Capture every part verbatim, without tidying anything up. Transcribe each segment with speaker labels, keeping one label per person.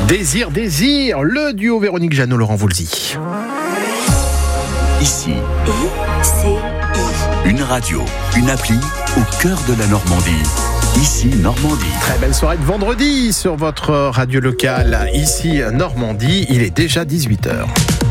Speaker 1: Désir, désir, le duo Véronique Jeannot, Laurent Voulzy.
Speaker 2: Ici,
Speaker 3: I C I.
Speaker 2: une radio, une appli au cœur de la Normandie. Ici, Normandie.
Speaker 1: Très belle soirée de vendredi sur votre radio locale. Ici, Normandie, il est déjà dix-huit heures.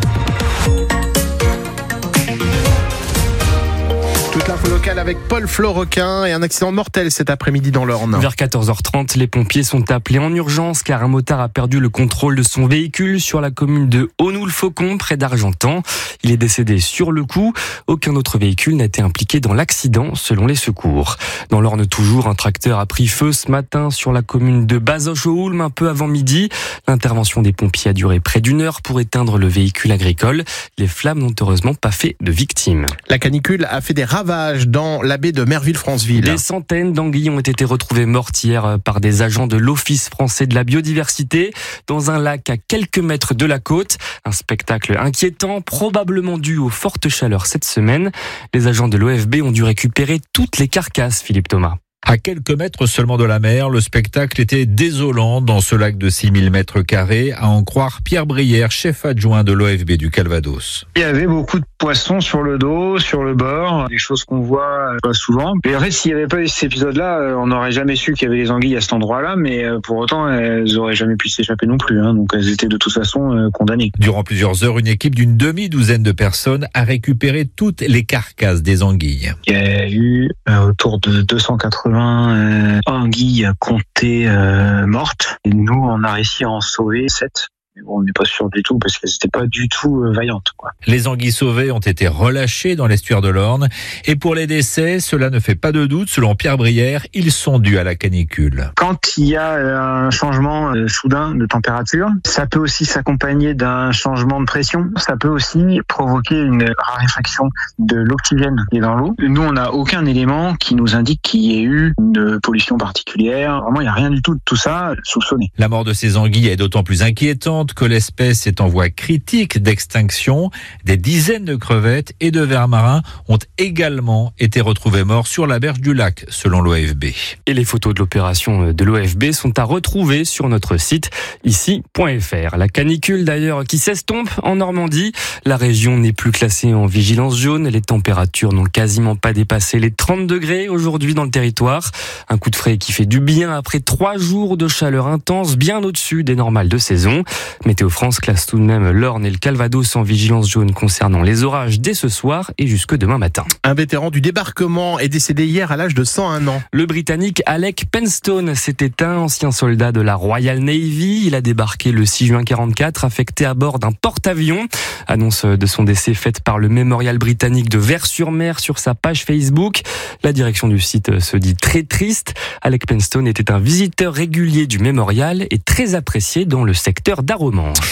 Speaker 1: Toute l'info locale avec Paul Florequin et un accident mortel cet après-midi dans l'Orne.
Speaker 4: Vers quatorze heures trente, les pompiers sont appelés en urgence car un motard a perdu le contrôle de son véhicule sur la commune de Haut-Noul-Faucon, près d'Argentan. Il est décédé sur le coup. Aucun autre véhicule n'a été impliqué dans l'accident, selon les secours. Dans l'Orne toujours, un tracteur a pris feu ce matin sur la commune de Bazoches-au-Houlme, un peu avant midi. L'intervention des pompiers a duré près d'une heure pour éteindre le véhicule agricole. Les flammes n'ont heureusement pas fait de victimes.
Speaker 1: La canicule a fait des ravages dans la baie de Merville-Franceville.
Speaker 4: Des centaines d'anguilles ont été retrouvées mortes hier par des agents de l'Office français de la biodiversité dans un lac à quelques mètres de la côte. Un spectacle inquiétant, probablement dû aux fortes chaleurs cette semaine. Les agents de l'O F B ont dû récupérer toutes les carcasses, Philippe Thomas.
Speaker 5: À quelques mètres seulement de la mer, le spectacle était désolant dans ce lac de six mille mètres carrés, à en croire Pierre Brière, chef adjoint de l'O F B du Calvados.
Speaker 6: Il y avait beaucoup de poissons sur le dos, sur le bord, des choses qu'on voit pas souvent. Et en fait, s'il n'y avait pas eu cet épisode-là, on n'aurait jamais su qu'il y avait des anguilles à cet endroit-là, mais pour autant, elles n'auraient jamais pu s'échapper non plus. Hein, donc elles étaient de toute façon condamnées.
Speaker 5: Durant plusieurs heures, une équipe d'une demi-douzaine de personnes a récupéré toutes les carcasses des anguilles.
Speaker 6: Il y a eu euh, autour de deux cent quatre-vingts Euh, anguilles comptées euh, mortes. Et nous, on a réussi à en sauver sept. Mais bon, on n'est pas sûr du tout parce qu'elles n'étaient pas du tout euh, vaillantes, quoi.
Speaker 5: Les anguilles sauvées ont été relâchées dans l'estuaire de l'Orne. Et pour les décès, cela ne fait pas de doute. Selon Pierre Brière, ils sont dus à la canicule.
Speaker 6: Quand il y a un changement euh, soudain de température, ça peut aussi s'accompagner d'un changement de pression. Ça peut aussi provoquer une raréfaction de l'oxygène qui est dans l'eau. Nous, on n'a aucun élément qui nous indique qu'il y ait eu une pollution particulière. Vraiment, il n'y a rien du tout de tout ça soupçonné.
Speaker 5: La mort de ces anguilles est d'autant plus inquiétante que l'espèce est en voie critique d'extinction. Des dizaines de crevettes et de vers marins ont également été retrouvés morts sur la berge du lac, selon l'O F B.
Speaker 4: Et les photos de l'opération de l'O F B sont à retrouver sur notre site ici point f r. La canicule d'ailleurs qui s'estompe en Normandie. La région n'est plus classée en vigilance jaune. Les températures n'ont quasiment pas dépassé les trente degrés aujourd'hui dans le territoire. Un coup de frais qui fait du bien après trois jours de chaleur intense, bien au-dessus des normales de saison. Météo France classe tout de même l'Orne et le Calvados en vigilance jaune concernant les orages dès ce soir et jusque demain matin.
Speaker 1: Un vétéran du débarquement est décédé hier à l'âge de cent un ans.
Speaker 4: Le Britannique Alec Penstone s'est éteint, ancien soldat de la Royal Navy. Il a débarqué le six juin quarante-quatre, affecté à bord d'un porte-avions. Annonce de son décès faite par le Mémorial britannique de Vers-sur-Mer sur sa page Facebook. La direction du site se dit très triste. Alec Penstone était un visiteur régulier du mémorial et très apprécié dans le secteur d'Arromanches.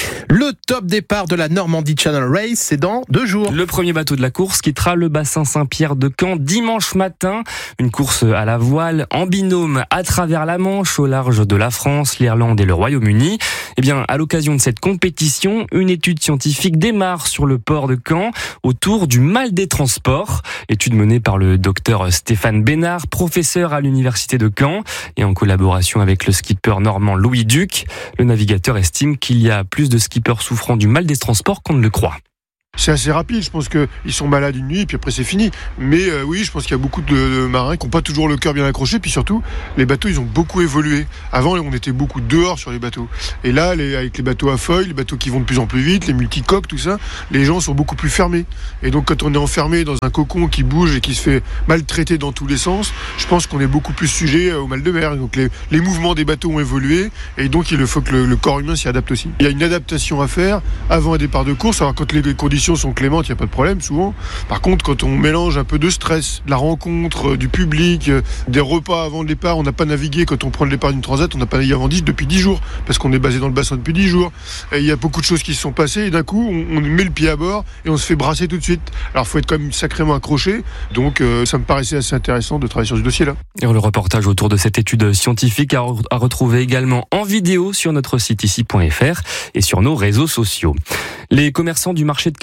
Speaker 1: Le top départ de la Normandie Channel Race, c'est dans deux jours.
Speaker 4: Le premier bateau de la course quittera le bassin Saint-Pierre de Caen dimanche matin. Une course à la voile en binôme à travers la Manche, au large de la France, l'Irlande et le Royaume-Uni. Eh bien, à l'occasion de cette compétition, une étude scientifique démarre sur le port de Caen autour du mal des transports. Étude menée par le docteur Stéphane Bénard, professeur à l'université de Caen et en collaboration avec le skipper normand Louis Duc. Le navigateur estime qu'il y a plus de skippers souffrant du mal des transports qu'on ne le croit.
Speaker 7: C'est assez rapide, je pense qu'ils sont malades une nuit, puis après c'est fini. Mais euh, oui, je pense qu'il y a beaucoup de, de marins qui n'ont pas toujours le cœur bien accroché, puis surtout, les bateaux, ils ont beaucoup évolué. Avant, on était beaucoup dehors sur les bateaux. Et là, les, avec les bateaux à feuilles, les bateaux qui vont de plus en plus vite, les multicoques, tout ça, les gens sont beaucoup plus fermés. Et donc, quand on est enfermé dans un cocon qui bouge et qui se fait maltraiter dans tous les sens, je pense qu'on est beaucoup plus sujet au mal de mer. Donc, les, les mouvements des bateaux ont évolué, et donc il faut que le, le corps humain s'y adapte aussi. Il y a une adaptation à faire avant un départ de course. Alors, quand les conditions sont clémentes, il n'y a pas de problème souvent. Par contre, quand on mélange un peu de stress, de la rencontre, du public, des repas avant le départ, on n'a pas navigué. Quand on prend le départ d'une transat, on n'a pas navigué avant dix depuis dix jours, parce qu'on est basé dans le bassin depuis dix jours. Et il y a beaucoup de choses qui se sont passées, et d'un coup, on, on met le pied à bord, et on se fait brasser tout de suite. Alors, il faut être quand même sacrément accroché. Donc, euh, ça me paraissait assez intéressant de travailler sur ce dossier-là.
Speaker 4: Et le reportage autour de cette étude scientifique à, à retrouver également en vidéo sur notre site ici point f r et sur nos réseaux sociaux. Les commerçants du marché de Cannes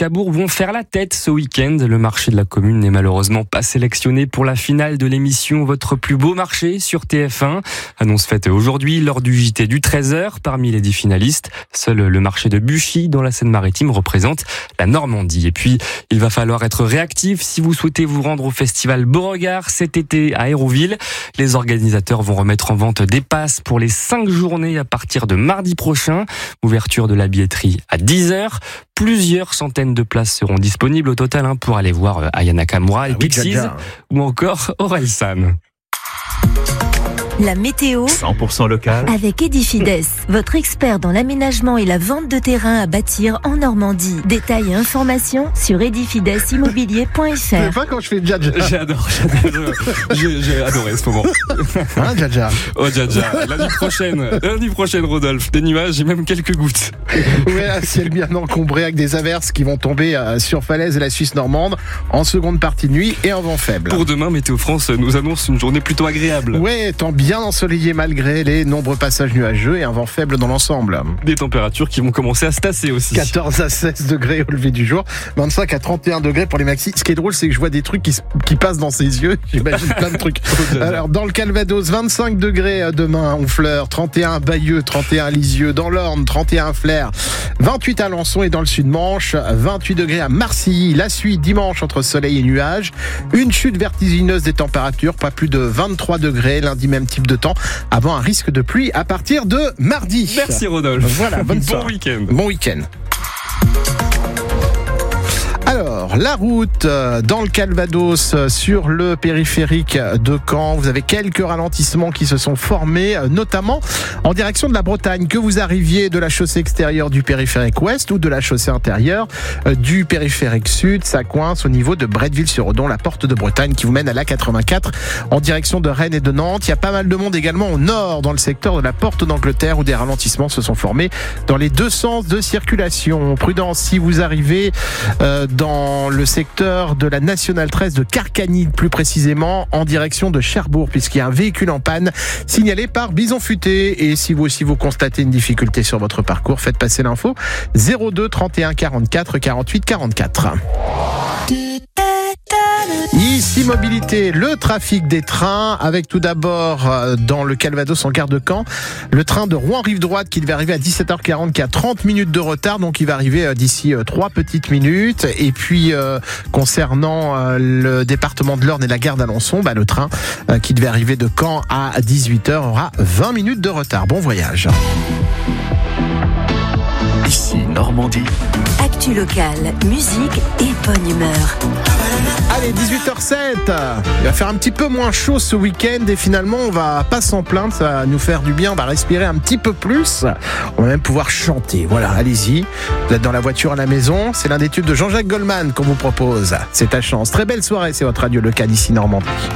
Speaker 4: Cabourg vont faire la tête ce week-end. Le marché de la commune n'est malheureusement pas sélectionné pour la finale de l'émission Votre plus beau marché sur T F un. Annonce faite aujourd'hui lors du J T du treize heures. Parmi les dix finalistes, seul le marché de Buchy dans la Seine-Maritime représente la Normandie. Et puis, il va falloir être réactif si vous souhaitez vous rendre au festival Beauregard cet été à Hérouville. Les organisateurs vont remettre en vente des passes pour les cinq journées à partir de mardi prochain. Ouverture de la billetterie à dix heures. Plusieurs centaines de places seront disponibles au total hein, pour aller voir Aya Nakamura et
Speaker 1: ah oui,
Speaker 4: Pixies
Speaker 1: Jaja.
Speaker 4: ou encore Orelsan.
Speaker 3: La météo
Speaker 2: cent pour cent local.
Speaker 3: avec Edifides, votre expert dans l'aménagement et la vente de terrain à bâtir en Normandie. Détails et informations sur edifides immobilier point f
Speaker 1: Tu veux
Speaker 3: r.
Speaker 1: pas quand je fais Jaja?
Speaker 4: J'adore, j'adore. J'ai, j'ai adoré ce moment.
Speaker 1: Hein, Jaja?
Speaker 4: Oh Jaja, lundi prochaine, lundi prochaine Rodolphe, des nuages et même quelques gouttes.
Speaker 1: Ouais, un ciel bien encombré avec des averses qui vont tomber euh, sur Falaise et la Suisse normande en seconde partie de nuit et en vent faible.
Speaker 4: Pour demain, Météo France nous annonce une journée plutôt agréable.
Speaker 1: Ouais, temps bien ensoleillé malgré les nombreux passages nuageux et un vent faible dans l'ensemble.
Speaker 4: Des températures qui vont commencer à se tasser aussi.
Speaker 1: quatorze à seize degrés au lever du jour, vingt-cinq à trente et un degrés pour les maxis. Ce qui est drôle, c'est que je vois des trucs qui, se- qui passent dans ses yeux. J'imagine plein de trucs. Alors, dans le Calvados, vingt-cinq degrés demain, Honfleur, trente et un à Bayeux, trente et un à Lisieux, dans l'Orne, trente et un à Flers, vingt-huit à Alençon et dans le Sud-Manche, vingt-huit degrés à Marcilly. La suite, dimanche, entre soleil et nuages. Une chute vertigineuse des températures, pas plus de vingt-trois degrés, lundi même type de temps, avant un risque de pluie à partir de mardi.
Speaker 4: Merci Rodolphe.
Speaker 1: Voilà, bonne
Speaker 4: bon
Speaker 1: soirée.
Speaker 4: week-end.
Speaker 1: Bon week-end. Alors, la route euh, dans le Calvados euh, sur le périphérique de Caen. Vous avez quelques ralentissements qui se sont formés, euh, notamment en direction de la Bretagne. Que vous arriviez de la chaussée extérieure du périphérique ouest ou de la chaussée intérieure euh, du périphérique sud, ça coince au niveau de Bretteville-sur-Odon, la porte de Bretagne qui vous mène à l'A quatre-vingt-quatre en direction de Rennes et de Nantes. Il y a pas mal de monde également au nord, dans le secteur de la porte d'Angleterre où des ralentissements se sont formés dans les deux sens de circulation. Prudence si vous arrivez euh, dans le secteur de la Nationale treize de Carcagny, plus précisément en direction de Cherbourg, puisqu'il y a un véhicule en panne signalé par Bison Futé. Et si vous aussi vous constatez une difficulté sur votre parcours, faites passer l'info zéro deux trente et un quarante-quatre quarante-huit quarante-quatre. Ici Mobilité, le trafic des trains, avec tout d'abord euh, dans le Calvados en gare de Caen, le train de Rouen-Rive-Droite qui devait arriver à dix-sept heures quarante, qui a trente minutes de retard, donc il va arriver euh, d'ici euh, trois petites minutes. Et puis euh, concernant euh, le département de l'Orne et la gare d'Alençon, bah, le train euh, qui devait arriver de Caen à dix-huit heures aura vingt minutes de retard. Bon voyage.
Speaker 2: Ici Normandie.
Speaker 3: Actu locale, musique et bonne humeur.
Speaker 1: Allez, dix-huit heures sept. Il va faire un petit peu moins chaud ce week-end et finalement on va pas s'en plaindre, ça va nous faire du bien, on va respirer un petit peu plus. On va même pouvoir chanter. Voilà, allez-y. Vous êtes dans la voiture à la maison, c'est l'un des tubes de Jean-Jacques Goldman qu'on vous propose. C'est ta chance. Très belle soirée, c'est votre radio locale ici Normandie.